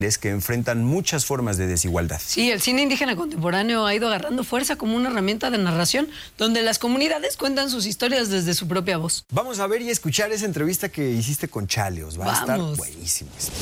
es que enfrentan muchas formas de desigualdad. Sí, el cine indígena contemporáneo ha ido agarrando fuerza como una herramienta de narración donde las comunidades cuentan sus historias desde su propia voz. Vamos a ver y escuchar esa entrevista que hiciste con Chaleos. Va a estar buenísimo esto.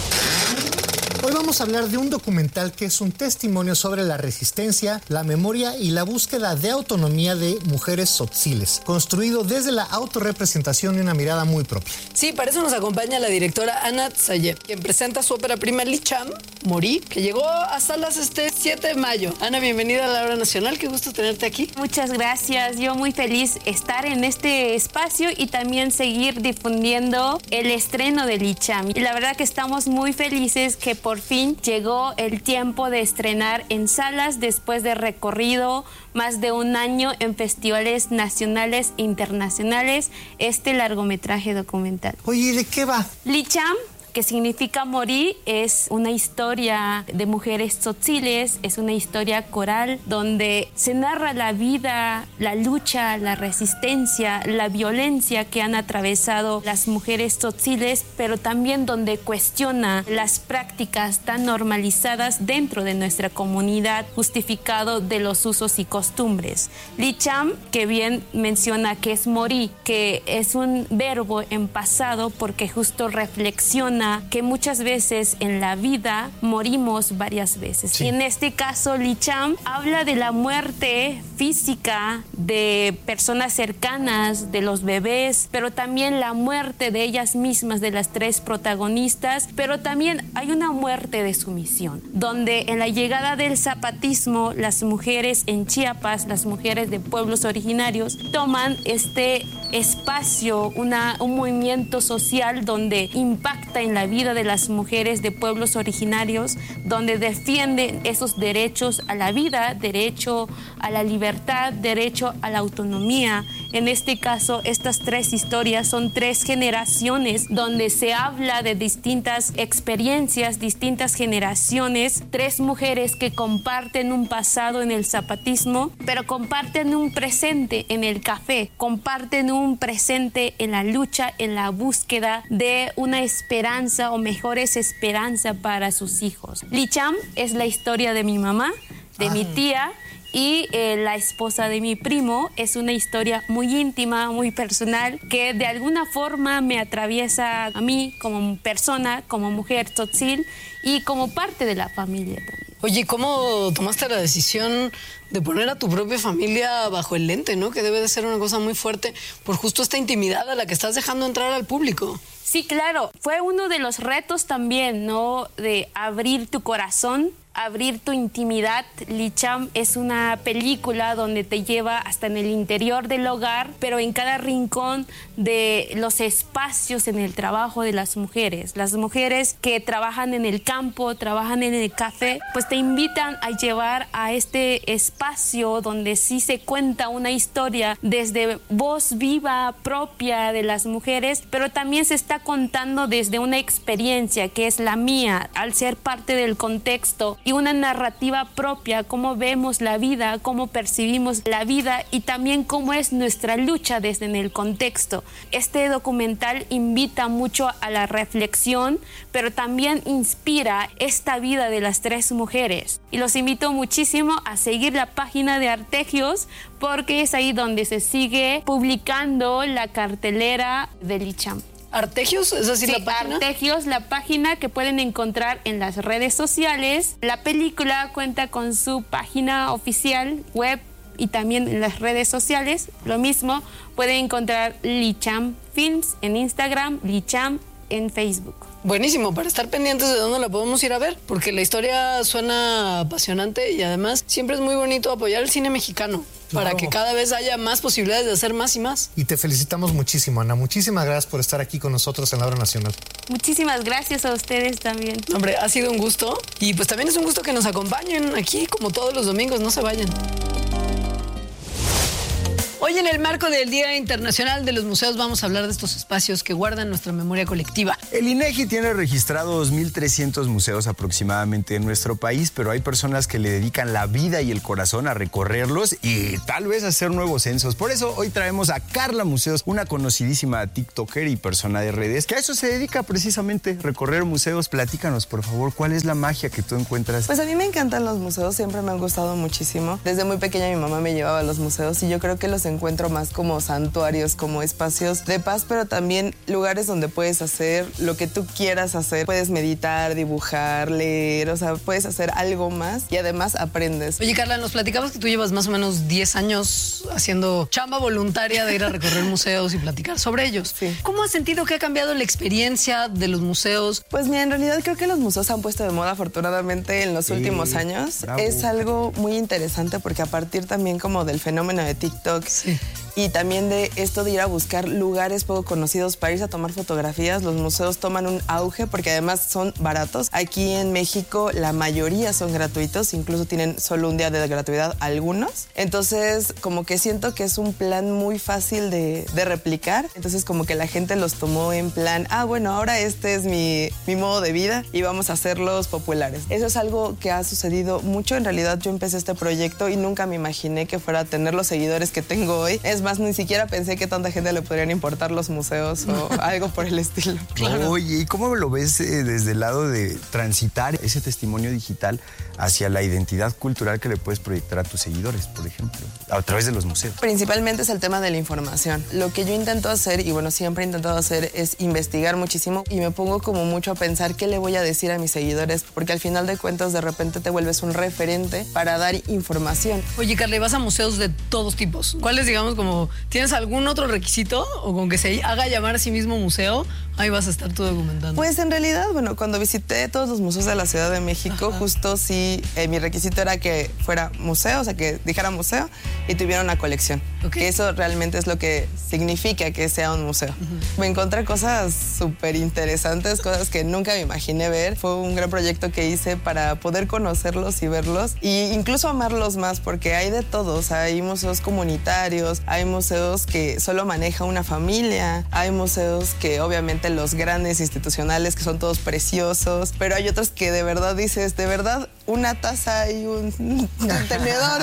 Hoy vamos a hablar de un documental que es un testimonio sobre la resistencia, la memoria y la búsqueda de autonomía de mujeres tzotziles, construido desde la autorrepresentación y una mirada muy propia. Sí, para eso nos acompaña la directora Ana Tsayev, quien presenta su ópera prima Licham, Morí, que llegó a salas este 7 de mayo. Ana, bienvenida a la Hora Nacional, qué gusto tenerte aquí. Muchas gracias, yo muy feliz estar en este espacio y también seguir difundiendo el estreno de Licham. Y la verdad que estamos muy felices que por fin llegó el tiempo de estrenar en salas después de recorrido más de un año en festivales nacionales e internacionales este largometraje documental. Oye, ¿de qué va? Licham, que significa morir, es una historia de mujeres tzotziles, es una historia coral donde se narra la vida, la lucha, la resistencia, la violencia que han atravesado las mujeres tzotziles, pero también donde cuestiona las prácticas tan normalizadas dentro de nuestra comunidad, justificado de los usos y costumbres. Licham, que bien menciona que es morir, que es un verbo en pasado porque justo reflexiona que muchas veces en la vida morimos varias veces. Sí. Y en este caso, Licham habla de la muerte física de personas cercanas, de los bebés, pero también la muerte de ellas mismas, de las tres protagonistas, pero también hay una muerte de sumisión, donde en la llegada del zapatismo, las mujeres en Chiapas, las mujeres de pueblos originarios, toman este espacio, un movimiento social donde impacta en la vida de las mujeres de pueblos originarios, donde defienden esos derechos a la vida, derecho a la libertad, derecho a la autonomía. En este caso, estas tres historias son 3 generaciones donde se habla de distintas experiencias, distintas generaciones, 3 mujeres que comparten un pasado en el zapatismo, pero comparten un presente en el café, comparten un presente en la lucha, en la búsqueda de una esperanza o mejores esperanza para sus hijos. Licham es la historia de mi mamá, de mi tía, y la esposa de mi primo. Es una historia muy íntima, muy personal, que de alguna forma me atraviesa a mí como persona, como mujer tzotzil y como parte de la familia también. Oye, ¿cómo tomaste la decisión de poner a tu propia familia bajo el lente, ¿no? Que debe de ser una cosa muy fuerte por justo esta intimidad a la que estás dejando entrar al público. Sí, claro. Fue uno de los retos también, ¿no? De abrir tu corazón, abrir tu intimidad. Licham es una película donde te lleva hasta en el interior del hogar, pero en cada rincón de los espacios en el trabajo de las mujeres. Las mujeres que trabajan en el campo, trabajan en el café, pues te invitan a llevar a este espacio donde sí se cuenta una historia desde voz viva propia de las mujeres, pero también se está contando desde una experiencia que es la mía, al ser parte del contexto, y una narrativa propia, cómo vemos la vida, cómo percibimos la vida y también cómo es nuestra lucha desde en el contexto. Este documental invita mucho a la reflexión, pero también inspira esta vida de las 3 mujeres. Y los invito muchísimo a seguir la página de Artegios, porque es ahí donde se sigue publicando la cartelera de Licham. ¿Artegios? ¿Es así la página? Artegios, la página que pueden encontrar en las redes sociales. La película cuenta con su página oficial, web y también en las redes sociales. Lo mismo, pueden encontrar Licham Films en Instagram, Licham en Facebook. Buenísimo, para estar pendientes de dónde la podemos ir a ver, porque la historia suena apasionante y además siempre es muy bonito apoyar el cine mexicano, claro, para que cada vez haya más posibilidades de hacer más y más. Y te felicitamos muchísimo, Ana. Muchísimas gracias por estar aquí con nosotros en la Hora Nacional. Muchísimas gracias a ustedes también. Hombre, ha sido un gusto y pues también es un gusto que nos acompañen aquí como todos los domingos, no se vayan. Hoy en el marco del Día Internacional de los Museos vamos a hablar de estos espacios que guardan nuestra memoria colectiva. El INEGI tiene registrados 2.300 museos aproximadamente en nuestro país, pero hay personas que le dedican la vida y el corazón a recorrerlos y tal vez hacer nuevos censos. Por eso hoy traemos a Carla Museos, una conocidísima TikToker y persona de redes, que a eso se dedica precisamente, recorrer museos. Platícanos, por favor, ¿cuál es la magia que tú encuentras? Pues a mí me encantan los museos, siempre me han gustado muchísimo. Desde muy pequeña mi mamá me llevaba a los museos y yo creo que los encuentro más como santuarios, como espacios de paz, pero también lugares donde puedes hacer lo que tú quieras hacer. Puedes meditar, dibujar, leer, o sea, puedes hacer algo más y además aprendes. Oye, Carla, nos platicabas que tú llevas más o menos 10 años haciendo chamba voluntaria de ir a recorrer museos y platicar sobre ellos. Sí. ¿Cómo has sentido que ha cambiado la experiencia de los museos? Pues mira, en realidad creo que los museos se han puesto de moda afortunadamente en los últimos años. Bravo. Es algo muy interesante porque a partir también como del fenómeno de TikTok y también de esto de ir a buscar lugares poco conocidos para irse a tomar fotografías, los museos toman un auge porque además son baratos. Aquí en México la mayoría son gratuitos, incluso tienen solo un día de gratuidad algunos. Entonces como que siento que es un plan muy fácil de replicar. Entonces como que la gente los tomó en plan, bueno, ahora este es mi modo de vida y vamos a hacerlos populares. Eso es algo que ha sucedido mucho. En realidad yo empecé este proyecto y nunca me imaginé que fuera a tener los seguidores que tengo hoy. Es más, ni siquiera pensé que tanta gente le podrían importar los museos o algo por el estilo. Claro. Oye, ¿y cómo lo ves desde el lado de transitar ese testimonio digital hacia la identidad cultural que le puedes proyectar a tus seguidores, por ejemplo, a través de los museos? Principalmente es el tema de la información. Lo que yo intento hacer, y bueno, siempre he intentado hacer, es investigar muchísimo y me pongo como mucho a pensar qué le voy a decir a mis seguidores, porque al final de cuentas de repente te vuelves un referente para dar información. Oye, Carla, vas a museos de todos tipos. ¿Cuáles, digamos, como tienes algún otro requisito o con que se haga llamar a sí mismo museo? Ahí vas a estar tú documentando. Pues en realidad, bueno, cuando visité todos los museos de la Ciudad de México, justo sí, mi requisito era que fuera museo, o sea, que dijera museo y tuviera una colección. Okay. Eso realmente es lo que significa que sea un museo. Me encontré cosas súper interesantes, cosas que nunca me imaginé ver. Fue un gran proyecto que hice para poder conocerlos y verlos e incluso amarlos más, porque hay de todos. Hay museos comunitarios, hay museos que solo maneja una familia, hay museos que obviamente los grandes institucionales que son todos preciosos, pero hay otros que de verdad dices, de verdad, una taza y un tenedor,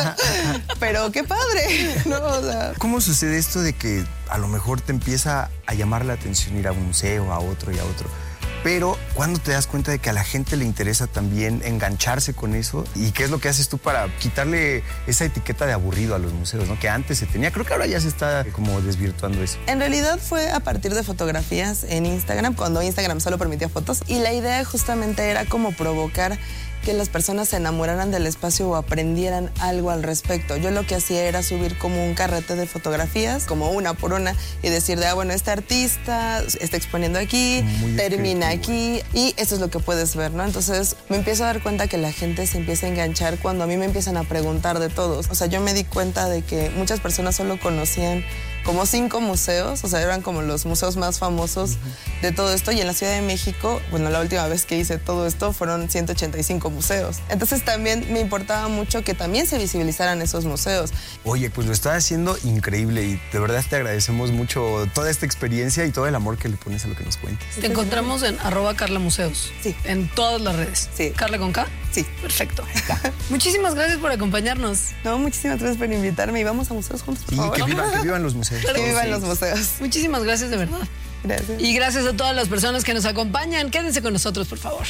pero qué padre, ¿no? O sea, ¿cómo sucede esto de que a lo mejor te empieza a llamar la atención ir a un museo, a otro y a otro? Pero ¿cuándo te das cuenta de que a la gente le interesa también engancharse con eso? ¿Y qué es lo que haces tú para quitarle esa etiqueta de aburrido a los museos, ¿no? Que antes se tenía. Creo que ahora ya se está como desvirtuando eso. En realidad fue a partir de fotografías en Instagram, cuando Instagram solo permitía fotos. Y la idea justamente era como provocar que las personas se enamoraran del espacio o aprendieran algo al respecto. Yo lo que hacía era subir como un carrete de fotografías, como una por una, y decir bueno, este artista está exponiendo aquí, termina aquí, y eso es lo que puedes ver, ¿no? Entonces me empiezo a dar cuenta que la gente se empieza a enganchar cuando a mí me empiezan a preguntar de todos. O sea, yo me di cuenta de que muchas personas solo conocían como 5 museos, o sea, eran como los museos más famosos de todo esto, y en la Ciudad de México, bueno, la última vez que hice todo esto fueron 185 museos. Entonces también me importaba mucho que también se visibilizaran esos museos. Oye, pues lo estás haciendo increíble y de verdad te agradecemos mucho toda esta experiencia y todo el amor que le pones a lo que nos cuentas. Te encontramos en @CarlaMuseos. Sí. En todas las redes. Sí. ¿Carla con K? Sí. Perfecto. Muchísimas gracias por acompañarnos. No, muchísimas gracias por invitarme y vamos a museos juntos, por favor. Que vivan los museos. Que vivan los museos. Muchísimas gracias, de verdad. Gracias. Y gracias a todas las personas que nos acompañan. Quédense con nosotros, por favor.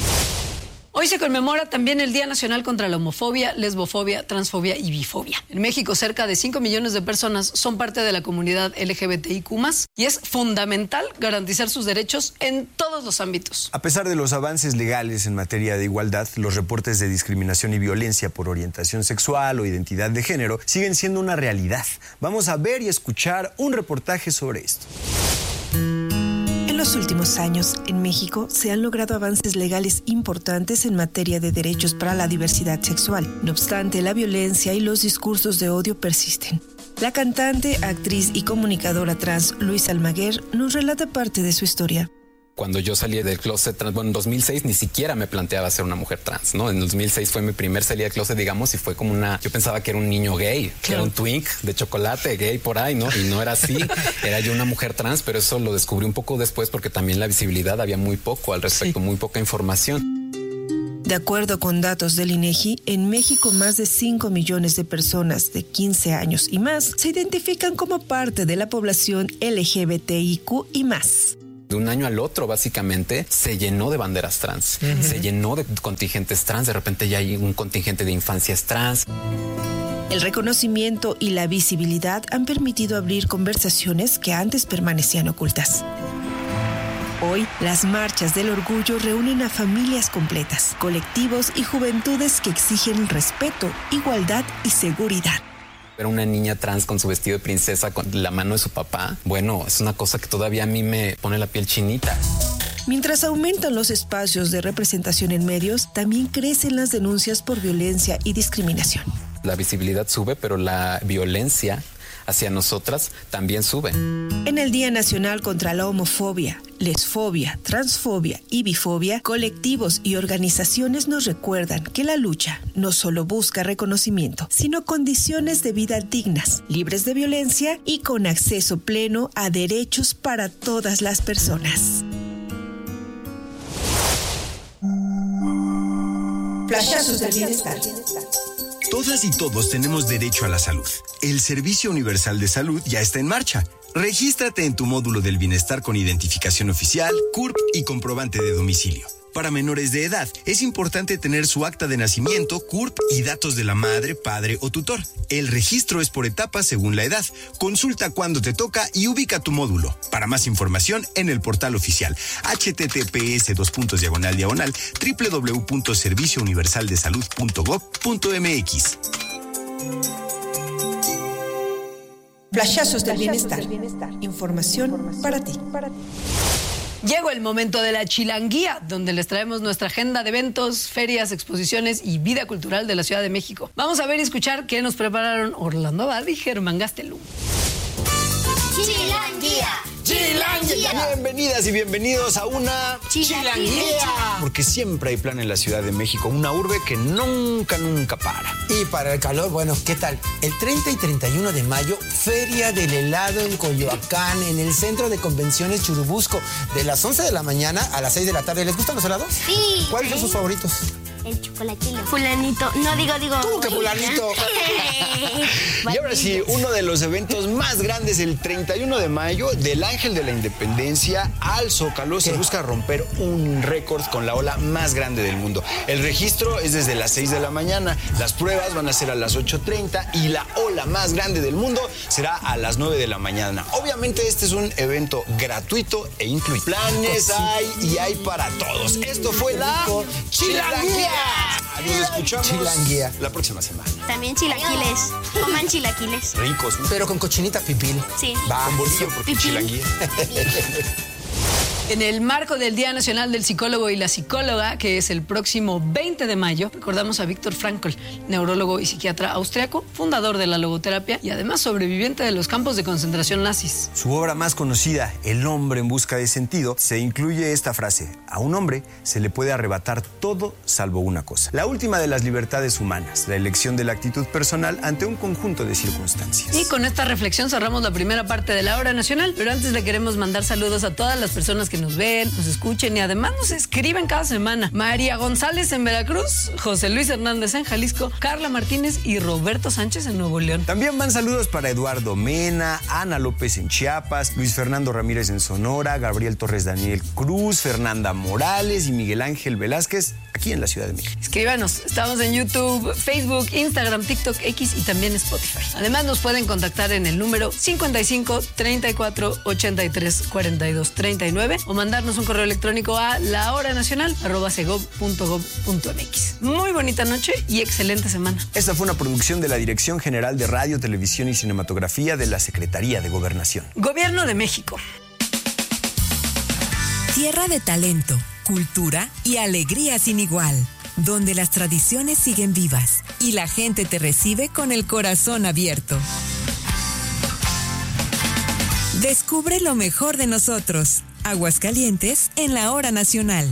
Hoy se conmemora también el Día Nacional contra la Homofobia, Lesbofobia, Transfobia y Bifobia. En México, cerca de 5 millones de personas son parte de la comunidad LGBTIQ+, y es fundamental garantizar sus derechos en todos los ámbitos. A pesar de los avances legales en materia de igualdad, los reportes de discriminación y violencia por orientación sexual o identidad de género siguen siendo una realidad. Vamos a ver y escuchar un reportaje sobre esto. En los últimos años, en México, se han logrado avances legales importantes en materia de derechos para la diversidad sexual. No obstante, la violencia y los discursos de odio persisten. La cantante, actriz y comunicadora trans Luisa Almaguer nos relata parte de su historia. Cuando yo salí del closet trans, bueno, en 2006 ni siquiera me planteaba ser una mujer trans, ¿no? En 2006 fue mi primer salida del closet, digamos, y fue como yo pensaba que era un niño gay, que era un twink de chocolate gay por ahí, ¿no? Y no era así, era yo una mujer trans, pero eso lo descubrí un poco después porque también la visibilidad había muy poco al respecto, muy poca información. De acuerdo con datos del INEGI, en México más de 5 millones de personas de 15 años y más se identifican como parte de la población LGBTIQ y más. De un año al otro, básicamente, se llenó de banderas trans, se llenó de contingentes trans, de repente ya hay un contingente de infancias trans. El reconocimiento y la visibilidad han permitido abrir conversaciones que antes permanecían ocultas. Hoy, las marchas del orgullo reúnen a familias completas, colectivos y juventudes que exigen respeto, igualdad y seguridad. Ver una niña trans con su vestido de princesa con la mano de su papá, bueno, es una cosa que todavía a mí me pone la piel chinita. Mientras aumentan los espacios de representación en medios, también crecen las denuncias por violencia y discriminación. La visibilidad sube, pero la violencia hacia nosotras también sube. En el Día Nacional contra la Homofobia, Lesfobia, Transfobia y Bifobia, colectivos y organizaciones nos recuerdan que la lucha no solo busca reconocimiento, sino condiciones de vida dignas, libres de violencia y con acceso pleno a derechos para todas las personas. Flashazos del bienestar. Todas y todos tenemos derecho a la salud. El Servicio Universal de Salud ya está en marcha. Regístrate en tu módulo del bienestar con identificación oficial, CURP y comprobante de domicilio. Para menores de edad, es importante tener su acta de nacimiento, CURP y datos de la madre, padre o tutor. El registro es por etapas según la edad. Consulta cuándo te toca y ubica tu módulo. Para más información, en el portal oficial https://www.serviciouniversaldesalud.gov.mx. Flashazos del bienestar. Información para ti. Llegó el momento de la Chilanguía, donde les traemos nuestra agenda de eventos, ferias, exposiciones y vida cultural de la Ciudad de México. Vamos a ver y escuchar qué nos prepararon Orlando Abad y Germán Gastelum. Chilanguía. ¡Chilanguía! Bienvenidas y bienvenidos a una Chilanguía. Porque siempre hay plan en la Ciudad de México, una urbe que nunca para. Y para el calor, bueno, ¿qué tal? El 30 y 31 de mayo, Feria del Helado en Coyoacán, en el Centro de Convenciones Churubusco, de las 11 de la mañana a las 6 de la tarde. ¿Les gustan los helados? Sí. ¿Cuáles son sus favoritos? El chocolatito. Fulanito. No, digo. ¿Cómo que fulanito? Y ahora sí, uno de los eventos más grandes, el 31 de mayo, del Ángel de la Independencia al Zócalo, se busca romper un récord con la ola más grande del mundo. El registro es desde las 6 de la mañana, las pruebas van a ser a las 8:30 y la ola más grande del mundo será a las 9 de la mañana. Obviamente este es un evento gratuito e incluye planes, hay para todos. Esto fue la Chilanguía. Nos escuchamos Chilanguía la próxima semana. También chilaquiles. Coman chilaquiles. Ricos. Pero con cochinita pipil. Sí. Va. Con bolillo porque Pipí. Chilanguía. En el marco del Día Nacional del Psicólogo y la Psicóloga, que es el próximo 20 de mayo, recordamos a Viktor Frankl, neurólogo y psiquiatra austriaco, fundador de la logoterapia y además sobreviviente de los campos de concentración nazis. Su obra más conocida, El hombre en busca de sentido, se incluye esta frase: a un hombre se le puede arrebatar todo salvo una cosa. La última de las libertades humanas, la elección de la actitud personal ante un conjunto de circunstancias. Y con esta reflexión cerramos la primera parte de la Hora Nacional, pero antes le queremos mandar saludos a todas las personas que nos ven, nos escuchen y además nos escriben cada semana. María González en Veracruz, José Luis Hernández en Jalisco, Carla Martínez y Roberto Sánchez en Nuevo León. También van saludos para Eduardo Mena, Ana López en Chiapas, Luis Fernando Ramírez en Sonora, Gabriel Torres Daniel Cruz, Fernanda Morales y Miguel Ángel Velázquez aquí en la Ciudad de México. Escríbanos, estamos en YouTube, Facebook, Instagram, TikTok, X y también Spotify. Además nos pueden contactar en el número 55 34 83 42 39 o mandarnos un correo electrónico a lahoranacional@segov.gov.mx. Muy bonita noche y excelente semana. Esta fue una producción de la Dirección General de Radio, Televisión y Cinematografía de la Secretaría de Gobernación. Gobierno de México. Tierra de talento, cultura y alegría sin igual, donde las tradiciones siguen vivas y la gente te recibe con el corazón abierto. Descubre lo mejor de nosotros. Aguascalientes en la hora nacional.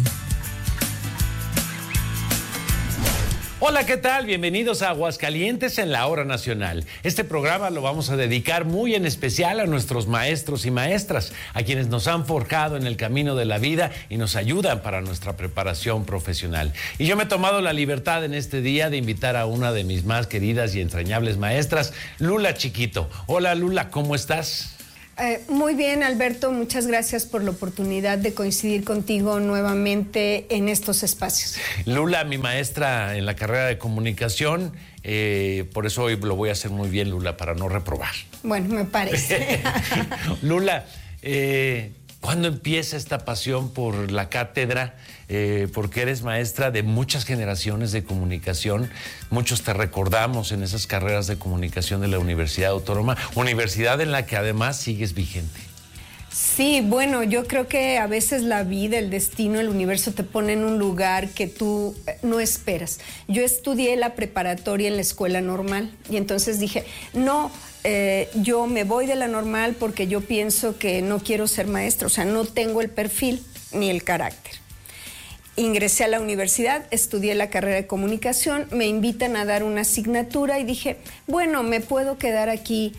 Hola, ¿qué tal? Bienvenidos a Aguascalientes en la hora nacional. Este programa lo vamos a dedicar muy en especial a nuestros maestros y maestras, a quienes nos han forjado en el camino de la vida y nos ayudan para nuestra preparación profesional. Y yo me he tomado la libertad en este día de invitar a una de mis más queridas y entrañables maestras, Lula Chiquito. Hola, Lula, ¿cómo estás? Muy bien, Alberto, muchas gracias por la oportunidad de coincidir contigo nuevamente en estos espacios. Lula, mi maestra en la carrera de comunicación, por eso hoy lo voy a hacer muy bien, Lula, para no reprobar. Bueno, me parece. Lula, ¿cuándo empieza esta pasión por la cátedra? Porque eres maestra de muchas generaciones de comunicación, muchos te recordamos en esas carreras de comunicación de la Universidad Autónoma, universidad en la que además sigues vigente. Sí, bueno, yo creo que a veces la vida, el destino, el universo te pone en un lugar que tú no esperas. Yo estudié la preparatoria en la escuela normal y entonces dije, no, yo me voy de la normal porque yo pienso que no quiero ser maestra, o sea, no tengo el perfil ni el carácter. Ingresé a la universidad, estudié la carrera de comunicación, me invitan a dar una asignatura y dije, bueno, me puedo quedar aquí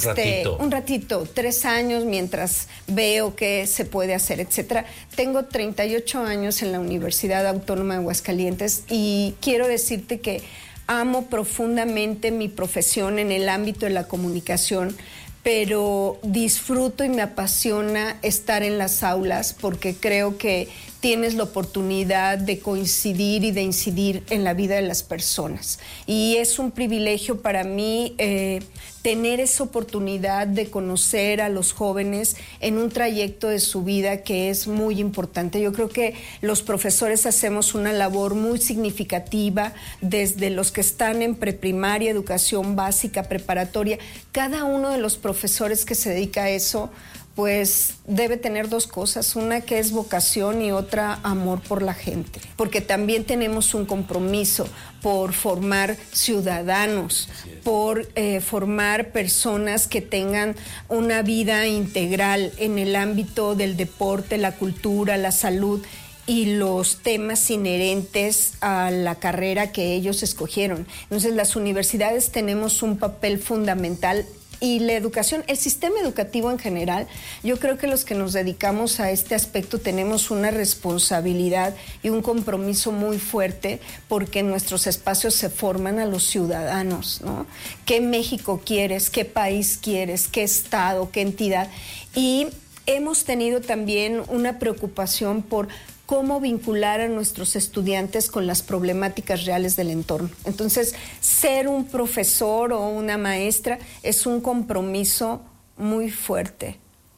un ratito, 3 años mientras veo qué se puede hacer, etcétera. Tengo 38 años en la Universidad Autónoma de Aguascalientes y quiero decirte que amo profundamente mi profesión en el ámbito de la comunicación, pero disfruto y me apasiona estar en las aulas porque creo que tienes la oportunidad de coincidir y de incidir en la vida de las personas. Y es un privilegio para mí tener esa oportunidad de conocer a los jóvenes en un trayecto de su vida que es muy importante. Yo creo que los profesores hacemos una labor muy significativa desde los que están en preprimaria, educación básica, preparatoria. Cada uno de los profesores que se dedica a eso pues debe tener 2 cosas, una que es vocación y otra amor por la gente, porque también tenemos un compromiso por formar ciudadanos, por formar personas que tengan una vida integral en el ámbito del deporte, la cultura, la salud y los temas inherentes a la carrera que ellos escogieron. Entonces, las universidades tenemos un papel fundamental. Y la educación, el sistema educativo en general, yo creo que los que nos dedicamos a este aspecto tenemos una responsabilidad y un compromiso muy fuerte porque en nuestros espacios se forman a los ciudadanos, ¿no? ¿Qué México quieres? ¿Qué país quieres? ¿Qué estado? ¿Qué entidad? Y hemos tenido también una preocupación por cómo vincular a nuestros estudiantes con las problemáticas reales del entorno. Entonces, ser un profesor o una maestra es un compromiso muy fuerte.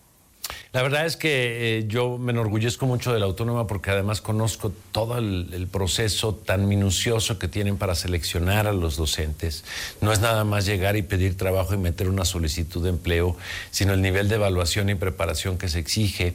La verdad es que yo me enorgullezco mucho de la Autónoma porque además conozco todo el proceso tan minucioso que tienen para seleccionar a los docentes. No es nada más llegar y pedir trabajo y meter una solicitud de empleo, sino el nivel de evaluación y preparación que se exige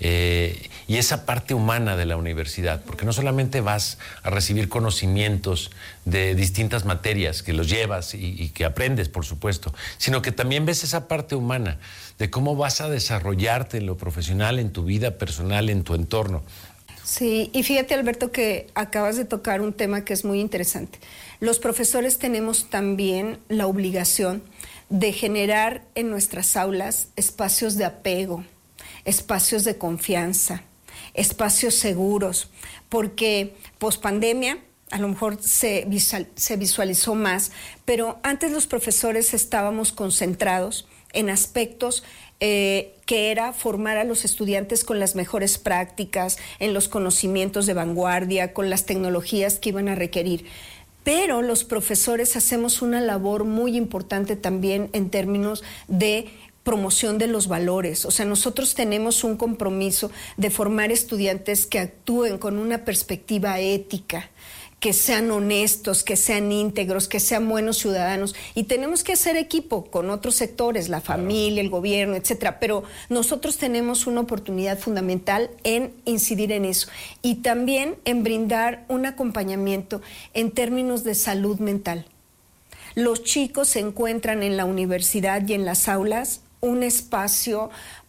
y esa parte humana de la universidad, porque no solamente vas a recibir conocimientos de distintas materias que los llevas y que aprendes, por supuesto, sino que también ves esa parte humana de cómo vas a desarrollarte en lo profesional, en tu vida personal, en tu entorno. Sí, y fíjate, Alberto, que acabas de tocar un tema que es muy interesante. Los profesores tenemos también la obligación de generar en nuestras aulas espacios de apego, espacios de confianza, espacios seguros, porque pospandemia a lo mejor se visualizó más, pero antes los profesores estábamos concentrados en aspectos que era formar a los estudiantes con las mejores prácticas, en los conocimientos de vanguardia, con las tecnologías que iban a requerir. Pero los profesores hacemos una labor muy importante también en términos de promoción de los valores. O sea, nosotros tenemos un compromiso de formar estudiantes que actúen con una perspectiva ética, que sean honestos, que sean íntegros, que sean buenos ciudadanos. Y tenemos que hacer equipo con otros sectores, la familia, el gobierno, etcétera. Pero nosotros tenemos una oportunidad fundamental en incidir en eso. Y también en brindar un acompañamiento en términos de salud mental. Los chicos se encuentran en la universidad y en las aulas un espacio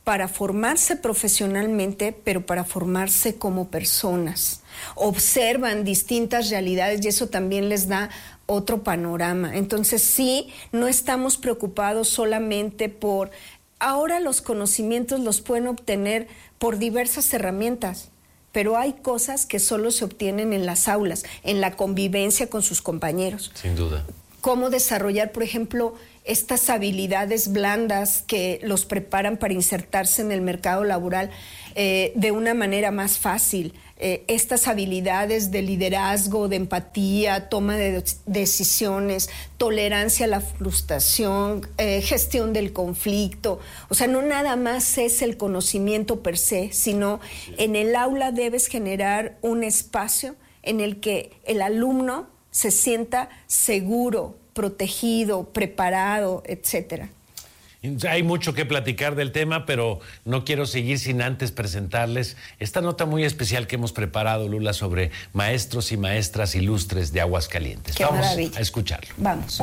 para formarse profesionalmente, pero para formarse como personas. Observan distintas realidades y eso también les da otro panorama. Entonces sí, no estamos preocupados solamente por... Ahora los conocimientos los pueden obtener por diversas herramientas, pero hay cosas que solo se obtienen en las aulas, en la convivencia con sus compañeros. Sin duda. Cómo desarrollar, por ejemplo, estas habilidades blandas que los preparan para insertarse en el mercado laboral de una manera más fácil. Estas habilidades de liderazgo, de empatía, toma de decisiones, tolerancia a la frustración, gestión del conflicto. O sea, no nada más es el conocimiento per se, sino en el aula debes generar un espacio en el que el alumno se sienta seguro, protegido, preparado, etcétera. Hay mucho que platicar del tema, pero no quiero seguir sin antes presentarles esta nota muy especial que hemos preparado, Lula, sobre maestros y maestras ilustres de Aguascalientes. Qué Vamos maravilla. a escucharlo. Vamos.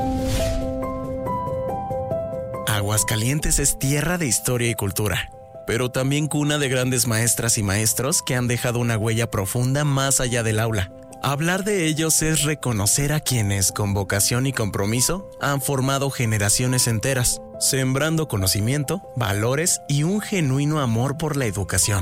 Aguascalientes es tierra de historia y cultura, pero también cuna de grandes maestras y maestros que han dejado una huella profunda más allá del aula. Hablar de ellos es reconocer a quienes, con vocación y compromiso, han formado generaciones enteras, sembrando conocimiento, valores y un genuino amor por la educación.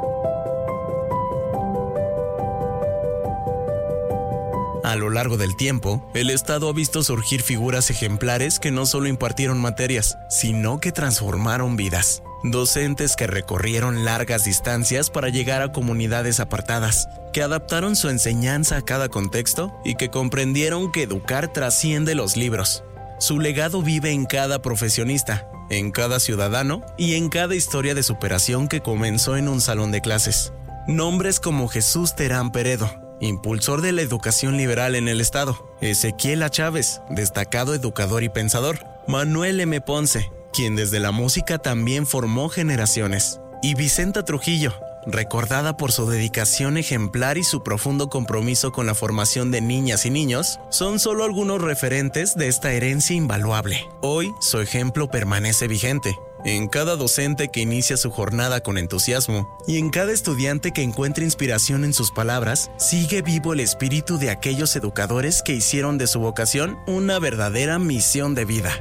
A lo largo del tiempo, el Estado ha visto surgir figuras ejemplares que no solo impartieron materias, sino que transformaron vidas. Docentes que recorrieron largas distancias para llegar a comunidades apartadas, que adaptaron su enseñanza a cada contexto y que comprendieron que educar trasciende los libros. Su legado vive en cada profesionista, en cada ciudadano y en cada historia de superación que comenzó en un salón de clases. Nombres como Jesús Terán Peredo, impulsor de la educación liberal en el Estado; Ezequiel A. Chávez, destacado educador y pensador; Manuel M. Ponce, quien desde la música también formó generaciones; y Vicenta Trujillo, recordada por su dedicación ejemplar y su profundo compromiso con la formación de niñas y niños, son solo algunos referentes de esta herencia invaluable. Hoy, su ejemplo permanece vigente en cada docente que inicia su jornada con entusiasmo y en cada estudiante que encuentra inspiración en sus palabras. Sigue vivo el espíritu de aquellos educadores que hicieron de su vocación una verdadera misión de vida.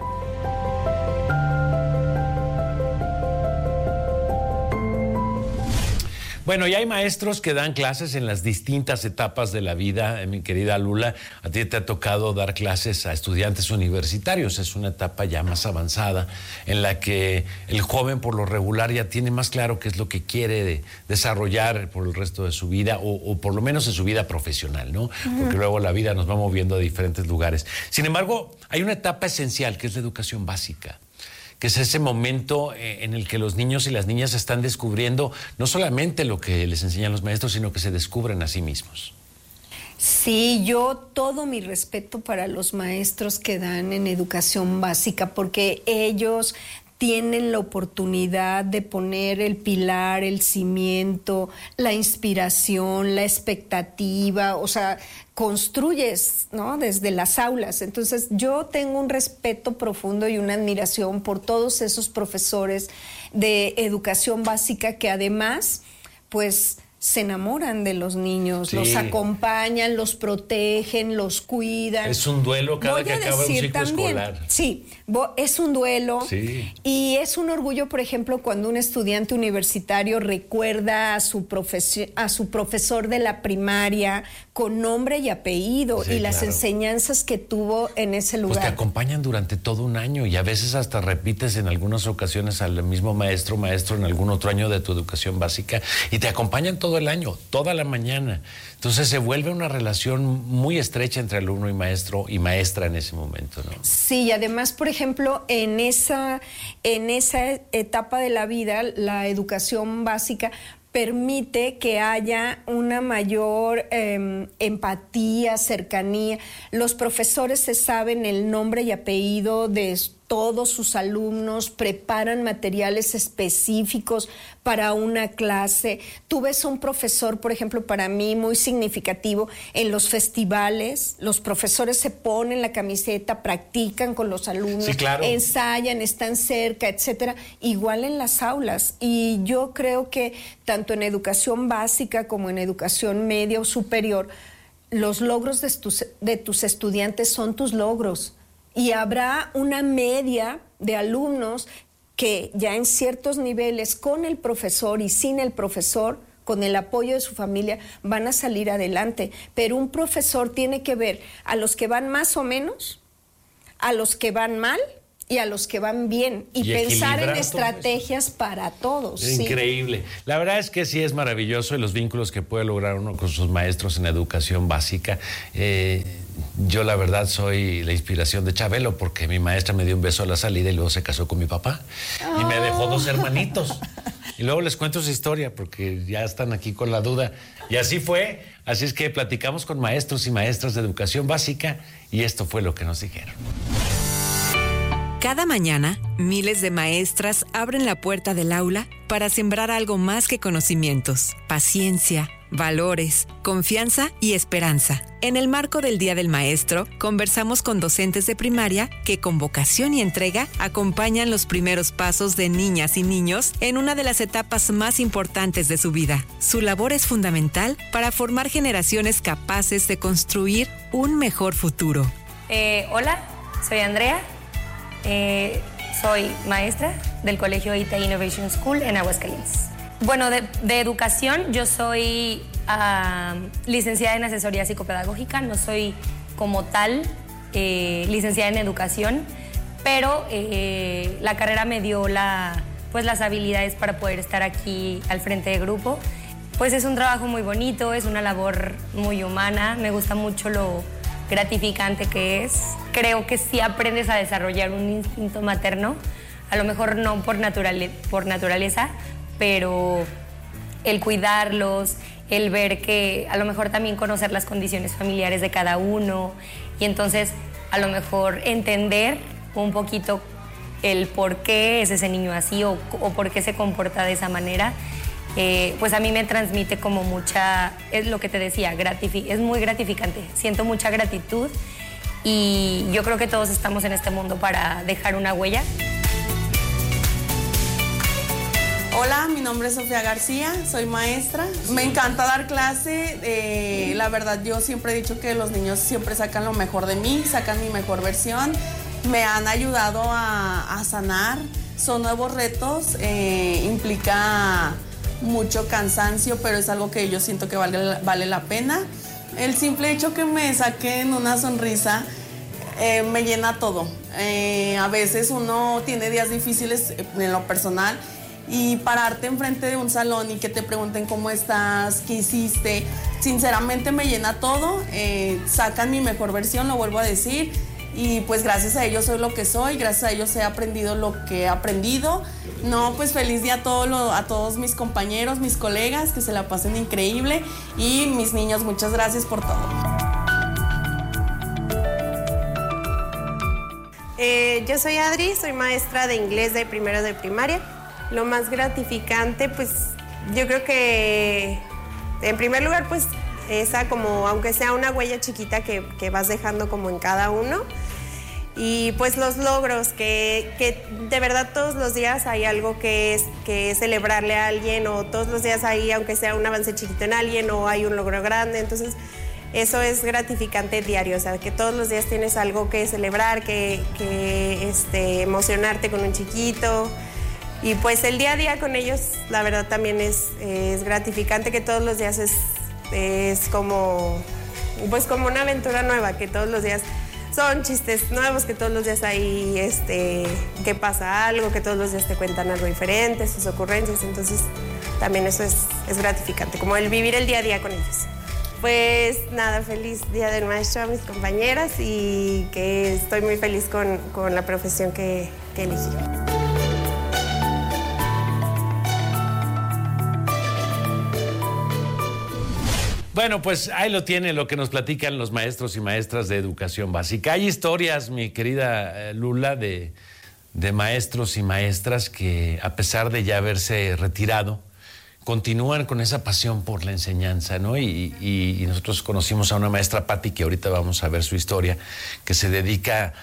Bueno, y hay maestros que dan clases en las distintas etapas de la vida. Mi querida Lula, a ti te ha tocado dar clases a estudiantes universitarios. Es una etapa ya más avanzada en la que el joven por lo regular ya tiene más claro qué es lo que quiere desarrollar por el resto de su vida o por lo menos en su vida profesional, ¿no? Porque luego la vida nos va moviendo a diferentes lugares. Sin embargo, hay una etapa esencial que es la educación básica, que es ese momento en el que los niños y las niñas están descubriendo no solamente lo que les enseñan los maestros, sino que se descubren a sí mismos. Sí, yo todo mi respeto para los maestros que dan en educación básica, porque ellos tienen la oportunidad de poner el pilar, el cimiento, la inspiración, la expectativa, o sea, construyes, ¿no?, desde las aulas. Entonces, yo tengo un respeto profundo y una admiración por todos esos profesores de educación básica que además, pues, se enamoran de los niños, sí, los acompañan, los protegen, los cuidan. Es un duelo cada que acaba un ciclo escolar. Sí, es un duelo. Sí. Y es un orgullo, por ejemplo, cuando un estudiante universitario recuerda a su profesor de la primaria con nombre y apellido, sí, y las enseñanzas que tuvo en ese lugar. Pues te acompañan durante todo un año y a veces hasta repites en algunas ocasiones al mismo maestro en algún otro año de tu educación básica y te acompañan todo el año, toda la mañana. Entonces se vuelve una relación muy estrecha entre alumno y maestro y maestra en ese momento, ¿no? Sí, y además, por ejemplo, en esa etapa de la vida, la educación básica permite que haya una mayor empatía, cercanía. Los profesores se saben el nombre y apellido de todos sus alumnos, preparan materiales específicos para una clase. Tú ves a un profesor, por ejemplo, para mí muy significativo, en los festivales, los profesores se ponen la camiseta, practican con los alumnos, sí, claro, ensayan, están cerca, etcétera. Igual en las aulas. Y yo creo que tanto en educación básica como en educación media o superior, los logros de tus estudiantes son tus logros. Y habrá una media de alumnos que ya en ciertos niveles, con el profesor y sin el profesor, con el apoyo de su familia, van a salir adelante. Pero un profesor tiene que ver a los que van más o menos, a los que van mal y a los que van bien, y pensar en estrategias para todos. Es increíble. La verdad es que sí es maravilloso, y los vínculos que puede lograr uno con sus maestros en educación básica. Yo la verdad soy la inspiración de Chabelo, porque mi maestra me dio un beso a la salida y luego se casó con mi papá y me dejó 2 hermanitos. Y luego les cuento su historia porque ya están aquí con la duda. Y así fue. Así es que platicamos con maestros y maestras de educación básica y esto fue lo que nos dijeron. Cada mañana, miles de maestras abren la puerta del aula para sembrar algo más que conocimientos, paciencia, valores, confianza y esperanza. En el marco del Día del Maestro, conversamos con docentes de primaria que con vocación y entrega acompañan los primeros pasos de niñas y niños en una de las etapas más importantes de su vida. Su labor es fundamental para formar generaciones capaces de construir un mejor futuro. Hola, soy Andrea. Soy maestra del Colegio ITA Innovation School en Aguascalientes. Bueno, de educación, yo soy licenciada en asesoría psicopedagógica, no soy como tal licenciada en educación, pero la carrera me dio las habilidades para poder estar aquí al frente de grupo. Pues es un trabajo muy bonito, es una labor muy humana, me gusta mucho lo gratificante que es. Creo que sí aprendes a desarrollar un instinto materno, a lo mejor no por naturaleza, pero el cuidarlos, el ver que a lo mejor también conocer las condiciones familiares de cada uno y entonces a lo mejor entender un poquito el por qué es ese niño así o por qué se comporta de esa manera. Pues a mí me transmite como mucha, es lo que te decía, es muy gratificante, siento mucha gratitud y yo creo que todos estamos en este mundo para dejar una huella. Hola, mi nombre es Sofía García, soy maestra. Me encanta dar clase, la verdad yo siempre he dicho que los niños siempre sacan lo mejor de mí, sacan mi mejor versión, me han ayudado a sanar, son nuevos retos, implica mucho cansancio, pero es algo que yo siento que vale la pena. El simple hecho que me saquen una sonrisa me llena todo. A veces uno tiene días difíciles en lo personal y pararte enfrente de un salón y que te pregunten cómo estás, qué hiciste, sinceramente me llena todo. Sacan mi mejor versión, lo vuelvo a decir, y pues gracias a ellos soy lo que soy, gracias a ellos he aprendido lo que he aprendido. No, pues feliz día a todos mis compañeros, mis colegas, que se la pasen increíble, y mis niños, muchas gracias por todo. Yo soy Adri, soy maestra de inglés de primero de primaria. Lo más gratificante, pues yo creo que en primer lugar, pues esa como, aunque sea una huella chiquita que vas dejando como en cada uno. Y pues los logros, que de verdad todos los días hay algo que celebrarle a alguien, o todos los días hay, aunque sea un avance chiquito en alguien, o hay un logro grande. Entonces eso es gratificante diario, o sea, que todos los días tienes algo que celebrar, que emocionarte con un chiquito. Y pues el día a día con ellos, la verdad también es gratificante, que todos los días es como una aventura nueva, que todos los días son chistes nuevos, que todos los días hay que pasa algo, que todos los días te cuentan algo diferente, sus ocurrencias. Entonces también eso es gratificante, como el vivir el día a día con ellos. Pues nada, feliz Día del Maestro a mis compañeras, y que estoy muy feliz con la profesión que elegí. Bueno, pues ahí lo tiene, lo que nos platican los maestros y maestras de educación básica. Hay historias, mi querida Lula, de de maestros y maestras que, a pesar de ya haberse retirado, continúan con esa pasión por la enseñanza, ¿no? Y nosotros conocimos a una maestra, Patti, que ahorita vamos a ver su historia, que se dedica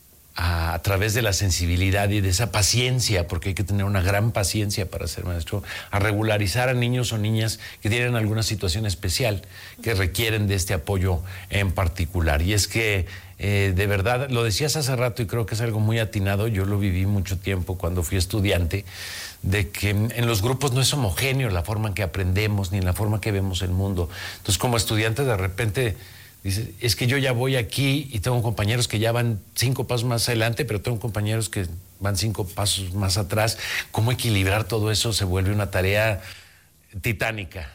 a través de la sensibilidad y de esa paciencia, porque hay que tener una gran paciencia para ser maestro, a regularizar a niños o niñas que tienen alguna situación especial, que requieren de este apoyo en particular. Y es que, de verdad, lo decías hace rato y creo que es algo muy atinado, yo lo viví mucho tiempo cuando fui estudiante, de que en los grupos no es homogéneo la forma en que aprendemos ni la forma que vemos el mundo. Entonces, como estudiante, de repente dices, es que yo ya voy aquí y tengo compañeros que ya van 5 pasos más adelante, pero tengo compañeros que van 5 pasos más atrás. ¿Cómo equilibrar todo eso? Se vuelve una tarea titánica.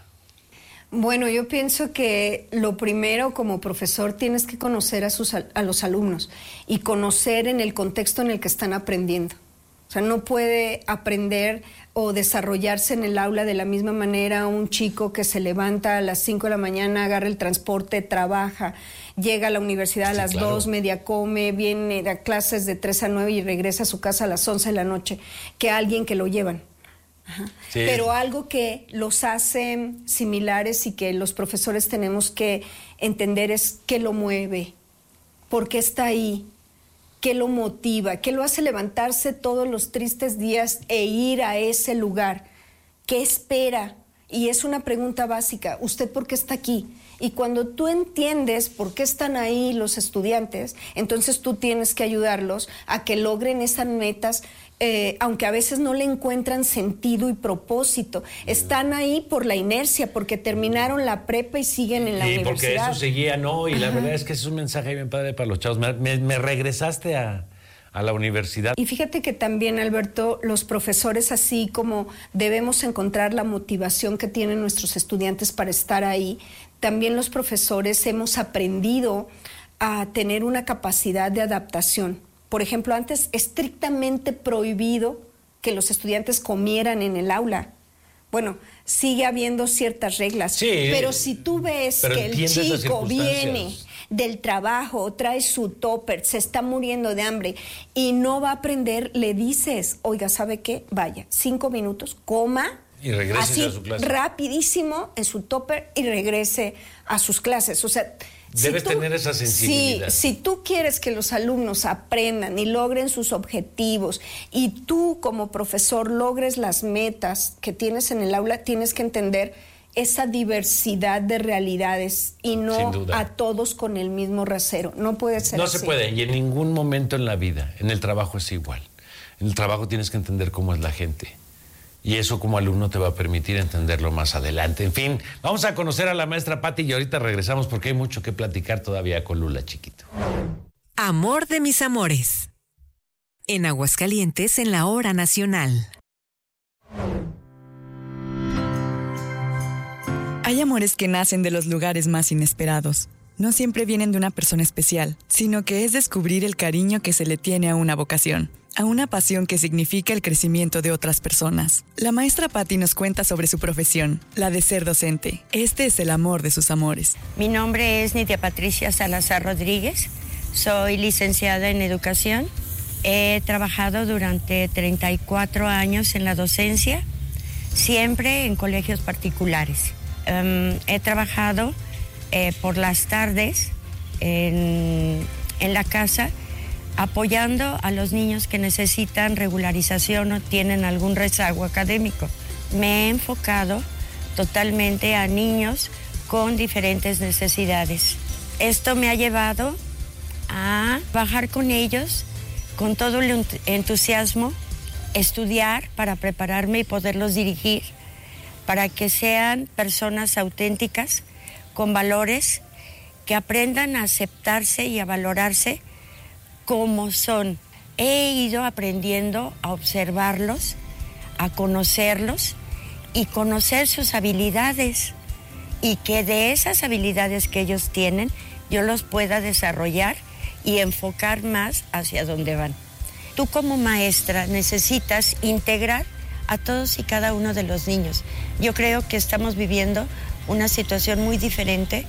Bueno, yo pienso que lo primero, como profesor, tienes que conocer a los alumnos y conocer en el contexto en el que están aprendiendo. O sea, no puede aprender o desarrollarse en el aula de la misma manera un chico que se levanta a las 5 de la mañana, agarra el transporte, trabaja, llega a la universidad a las 2, media come, viene a clases de 3 a 9 y regresa a su casa a las 11 de la noche, que alguien que lo llevan. Ajá. Sí. Pero algo que los hace similares y que los profesores tenemos que entender es qué lo mueve, por qué está ahí, qué lo motiva, qué lo hace levantarse todos los tristes días e ir a ese lugar, qué espera. Y es una pregunta básica, ¿usted por qué está aquí? Y cuando tú entiendes por qué están ahí los estudiantes, entonces tú tienes que ayudarlos a que logren esas metas, aunque a veces no le encuentran sentido y propósito. Están ahí por la inercia, porque terminaron la prepa y siguen en la universidad. Porque eso seguía, ¿no? Y la verdad es que es un mensaje bien padre para los chavos. Me regresaste a la universidad. Y fíjate que también, Alberto, los profesores, así como debemos encontrar la motivación que tienen nuestros estudiantes para estar ahí, también los profesores hemos aprendido a tener una capacidad de adaptación. Por ejemplo, antes estrictamente prohibido que los estudiantes comieran en el aula. Bueno, sigue habiendo ciertas reglas, sí, pero si tú ves que el chico viene del trabajo, trae su topper, se está muriendo de hambre y no va a aprender, le dices, oiga, ¿sabe qué? Vaya, 5 minutos, coma, y regrese así, a su clase rapidísimo en su topper y regrese a sus clases. O sea, debes tener esa sensibilidad. Si tú quieres que los alumnos aprendan y logren sus objetivos y tú como profesor logres las metas que tienes en el aula, tienes que entender esa diversidad de realidades y no a todos con el mismo rasero. No puede ser así. No se puede, y en ningún momento en la vida. En el trabajo es igual. En el trabajo tienes que entender cómo es la gente. Y eso como alumno te va a permitir entenderlo más adelante. En fin, vamos a conocer a la maestra Patti y ahorita regresamos porque hay mucho que platicar todavía con Lula Chiquito. Amor de mis amores. En Aguascalientes, en la hora nacional. Hay amores que nacen de los lugares más inesperados. No siempre vienen de una persona especial, sino que es descubrir el cariño que se le tiene a una vocación, a una pasión que significa el crecimiento de otras personas. La maestra Patti nos cuenta sobre su profesión, la de ser docente. Este es el amor de sus amores. Mi nombre es Nidia Patricia Salazar Rodríguez. Soy licenciada en educación. He trabajado durante 34 años en la docencia, siempre en colegios particulares. He trabajado por las tardes en la casa, apoyando a los niños que necesitan regularización o tienen algún rezago académico. Me he enfocado totalmente a niños con diferentes necesidades. Esto me ha llevado a trabajar con ellos con todo el entusiasmo, estudiar para prepararme y poderlos dirigir, para que sean personas auténticas, con valores, que aprendan a aceptarse y a valorarse como son. He ido aprendiendo a observarlos, a conocerlos y conocer sus habilidades, y que de esas habilidades que ellos tienen yo los pueda desarrollar y enfocar más hacia dónde van. Tú como maestra necesitas integrar a todos y cada uno de los niños. Yo creo que estamos viviendo una situación muy diferente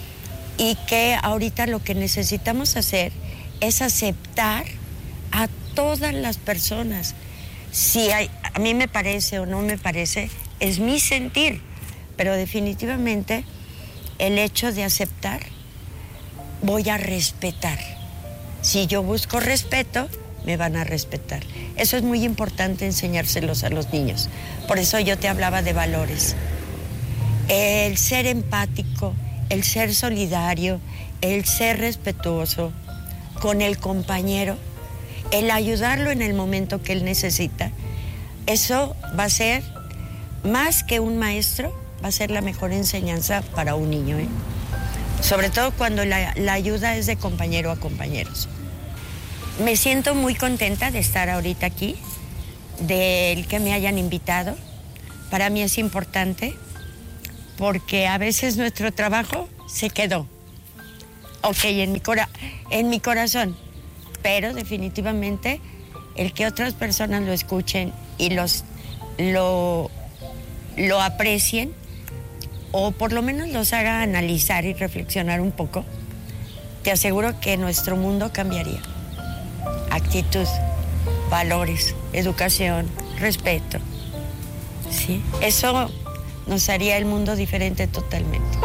y que ahorita lo que necesitamos hacer es aceptar a todas las personas. Si a mí me parece o no me parece, es mi sentir, pero definitivamente el hecho de aceptar, voy a respetar. Si yo busco respeto, me van a respetar. Eso es muy importante enseñárselos a los niños. Por eso yo te hablaba de valores. El ser empático, el ser solidario, el ser respetuoso con el compañero, el ayudarlo en el momento que él necesita, eso va a ser, más que un maestro, va a ser la mejor enseñanza para un niño, ¿eh? Sobre todo cuando la ayuda es de compañero a compañeros. Me siento muy contenta de estar ahorita aquí, de que me hayan invitado. Para mí es importante porque a veces nuestro trabajo se quedó. Ok, en mi corazón, pero definitivamente el que otras personas lo escuchen y lo aprecien, o por lo menos los haga analizar y reflexionar un poco, te aseguro que nuestro mundo cambiaría. Actitud, valores, educación, respeto. ¿Sí? Eso nos haría el mundo diferente totalmente.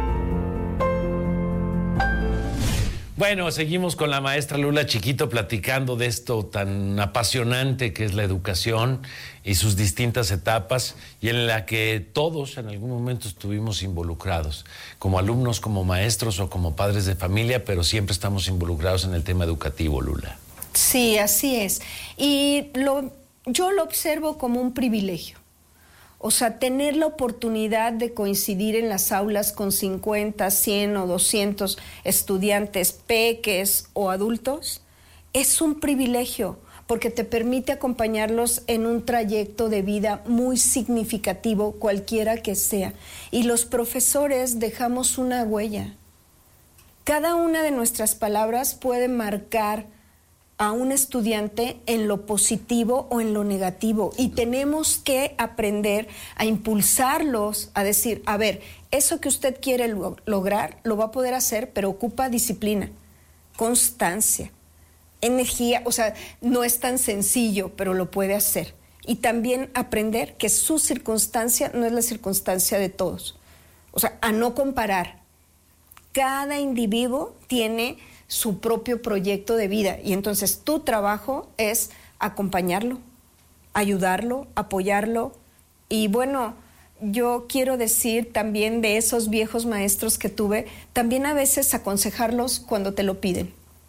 Bueno, seguimos con la maestra Lula Chiquito platicando de esto tan apasionante que es la educación y sus distintas etapas, y en la que todos en algún momento estuvimos involucrados, como alumnos, como maestros o como padres de familia, pero siempre estamos involucrados en el tema educativo, Lula. Sí, así es. Y yo lo observo como un privilegio. O sea, tener la oportunidad de coincidir en las aulas con 50, 100 o 200 estudiantes, peques o adultos, es un privilegio porque te permite acompañarlos en un trayecto de vida muy significativo, cualquiera que sea. Y los profesores dejamos una huella. Cada una de nuestras palabras puede marcar a un estudiante en lo positivo o en lo negativo, y tenemos que aprender a impulsarlos a decir, a ver, eso que usted quiere lograr lo va a poder hacer, pero ocupa disciplina, constancia, energía. O sea, no es tan sencillo, pero lo puede hacer. Y también aprender que su circunstancia no es la circunstancia de todos. O sea, a no comparar. Cada individuo tiene su propio proyecto de vida, y entonces tu trabajo es acompañarlo, ayudarlo, apoyarlo. Y bueno, yo quiero decir también de esos viejos maestros que tuve, también a veces aconsejarlos cuando te lo piden.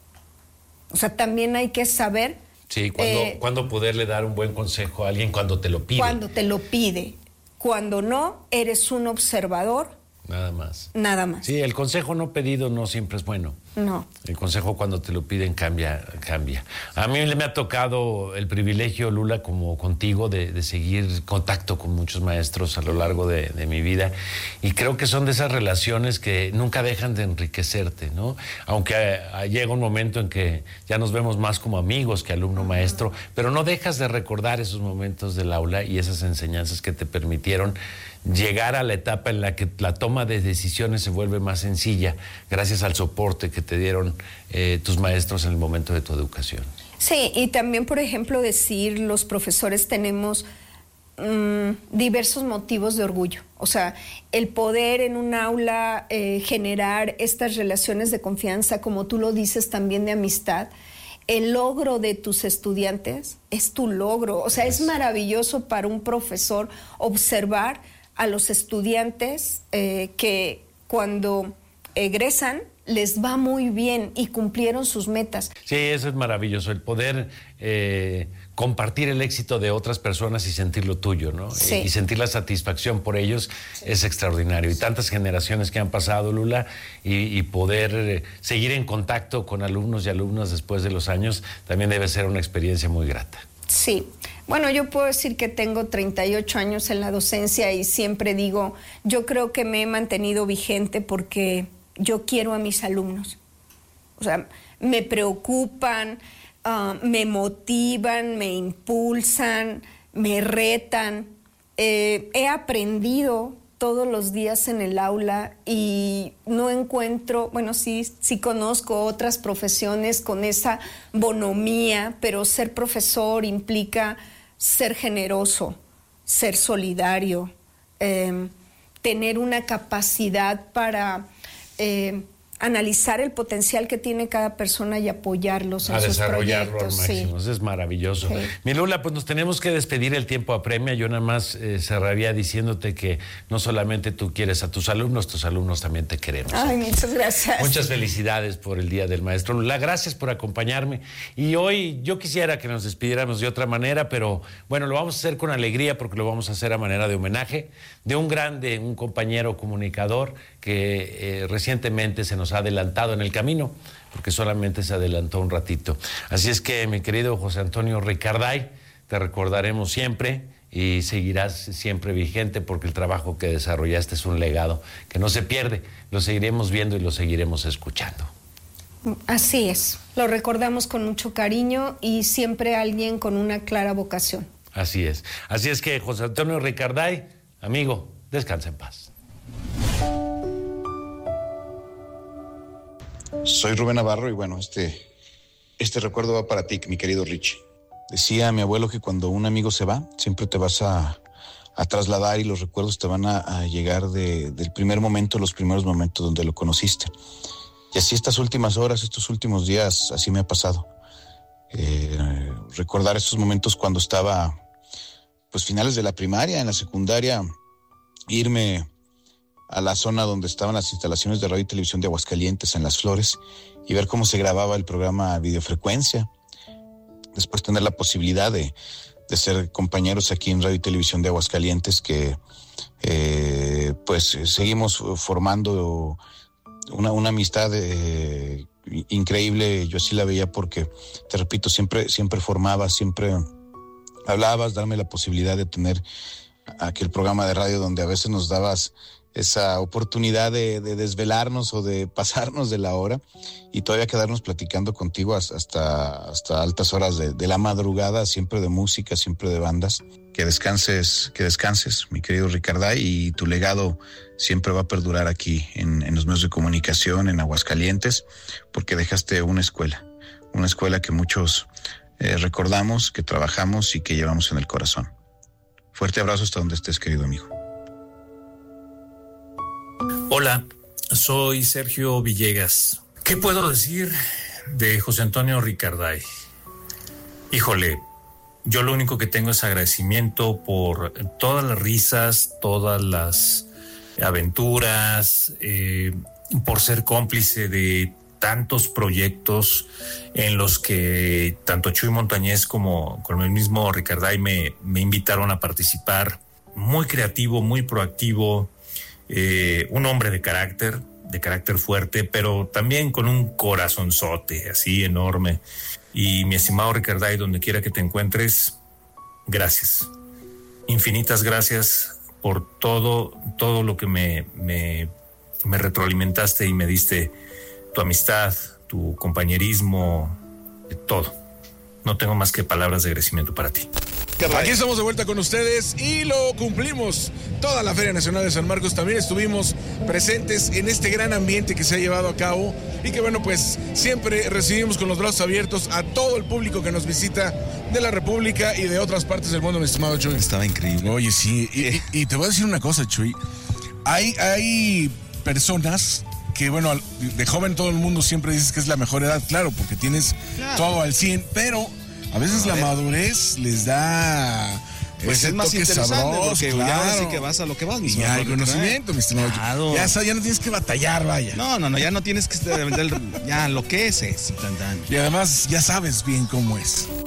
O sea, también hay que saber... Sí, cuando poderle dar un buen consejo a alguien cuando te lo pide. Cuando te lo pide. Cuando no, eres un observador. Nada más. Nada más. Sí, el consejo no pedido no siempre es bueno. No. El consejo cuando te lo piden cambia. A mí me ha tocado el privilegio, Lula, como contigo, de seguir contacto con muchos maestros a lo largo de mi vida, y creo que son de esas relaciones que nunca dejan de enriquecerte, ¿no? Aunque llega un momento en que ya nos vemos más como amigos que alumno-maestro, pero no dejas de recordar esos momentos del aula y esas enseñanzas que te permitieron llegar a la etapa en la que la toma de decisiones se vuelve más sencilla gracias al soporte que te dieron tus maestros en el momento de tu educación. Sí, y también, por ejemplo, decir, los profesores tenemos diversos motivos de orgullo. O sea, el poder en un aula generar estas relaciones de confianza, como tú lo dices, también de amistad. El logro de tus estudiantes es tu logro. O sea, es maravilloso para un profesor observar a los estudiantes que cuando egresan les va muy bien y cumplieron sus metas. Sí, eso es maravilloso, el poder compartir el éxito de otras personas y sentirlo tuyo, ¿no? Sí. Y sentir la satisfacción por ellos, sí, es extraordinario. Y tantas generaciones que han pasado, Lula, y poder seguir en contacto con alumnos y alumnas después de los años, también debe ser una experiencia muy grata. Sí. Bueno, yo puedo decir que tengo 38 años en la docencia y siempre digo, yo creo que me he mantenido vigente porque yo quiero a mis alumnos. O sea, me preocupan, me motivan, me impulsan, me retan. He aprendido todos los días en el aula y no encuentro, bueno, sí conozco otras profesiones con esa bonomía, pero ser profesor implica ser generoso, ser solidario, tener una capacidad para analizar el potencial que tiene cada persona y apoyarlos en sus proyectos. A desarrollarlo al máximo, eso es maravilloso. Sí. Mi Lula, pues nos tenemos que despedir, el tiempo apremia. Yo nada más cerraría diciéndote que no solamente tú quieres a tus alumnos también te queremos. Ay, muchas gracias. Muchas felicidades por el Día del Maestro Lula, gracias por acompañarme. Y hoy yo quisiera que nos despidiéramos de otra manera, pero bueno, lo vamos a hacer con alegría porque lo vamos a hacer a manera de homenaje de un grande, un compañero comunicador que recientemente se nos ha adelantado en el camino, porque solamente se adelantó un ratito. Así es que, mi querido José Antonio Ricarday, te recordaremos siempre y seguirás siempre vigente porque el trabajo que desarrollaste es un legado que no se pierde. Lo seguiremos viendo y lo seguiremos escuchando. Así es, lo recordamos con mucho cariño y siempre alguien con una clara vocación. Así es. Así es que, José Antonio Ricarday, amigo, descansa en paz. Soy Rubén Navarro y bueno, este recuerdo va para ti, mi querido Richie. Decía mi abuelo que cuando un amigo se va, siempre te vas a trasladar y los recuerdos te van a llegar del primer momento, los primeros momentos donde lo conociste. Y así estas últimas horas, estos últimos días, así me ha pasado. Recordar estos momentos cuando estaba, pues finales de la primaria, en la secundaria, irme a la zona donde estaban las instalaciones de radio y televisión de Aguascalientes, en Las Flores, y ver cómo se grababa el programa Videofrecuencia. Después tener la posibilidad de ser compañeros aquí en radio y televisión de Aguascalientes, que pues seguimos formando una amistad increíble. Yo así la veía porque, te repito, siempre formabas, siempre hablabas, darme la posibilidad de tener aquel programa de radio donde a veces nos dabas esa oportunidad de desvelarnos o de pasarnos de la hora y todavía quedarnos platicando contigo hasta altas horas de la madrugada, siempre de música, siempre de bandas. Que descanses, mi querido Ricarday, y tu legado siempre va a perdurar aquí en los medios de comunicación, en Aguascalientes, porque dejaste una escuela que muchos recordamos, que trabajamos y que llevamos en el corazón. Fuerte abrazo hasta donde estés, querido amigo. Hola, soy Sergio Villegas. ¿Qué puedo decir de José Antonio Ricarday? Híjole, yo lo único que tengo es agradecimiento por todas las risas, todas las aventuras, por ser cómplice de tantos proyectos en los que tanto Chuy Montañez como el mismo Ricarday me invitaron a participar. Muy creativo, muy proactivo. Un hombre de carácter fuerte, pero también con un corazonzote así enorme. Y mi estimado Ricarday, donde quiera que te encuentres, gracias. Infinitas gracias por todo lo que me retroalimentaste y me diste, tu amistad, tu compañerismo, todo. No tengo más que palabras de agradecimiento para ti. Aquí estamos de vuelta con ustedes y lo cumplimos. Toda la Feria Nacional de San Marcos también estuvimos presentes en este gran ambiente que se ha llevado a cabo y que bueno, pues siempre recibimos con los brazos abiertos a todo el público que nos visita de la República y de otras partes del mundo, mi estimado Chuy. Estaba increíble. Oye, sí, y te voy a decir una cosa, Chuy. Hay personas que, bueno, de joven todo el mundo siempre dices que es la mejor edad, claro, porque tienes todo al 100, pero a veces la madurez les da... Pues es más interesante sabroso, porque claro. ya ahora sí que vas a lo que vas, mi estimado. Ya hay conocimiento, mi estimado. Claro. Ya no tienes que batallar, vaya. No, ya no tienes que ya lo que es. Y además ya sabes bien cómo es.